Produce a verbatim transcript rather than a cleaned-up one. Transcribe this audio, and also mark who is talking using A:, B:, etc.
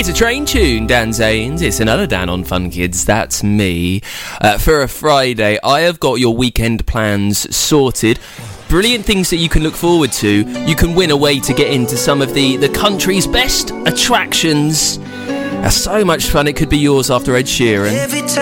A: It's a train tune, Dan Zanes. It's another Dan on Fun Kids. That's me. Uh, for a Friday, I have got your weekend plans sorted. Brilliant things that you can look forward to. You can win a way to get into some of the, the country's best attractions. That's so much fun. It could be yours after Ed Sheeran.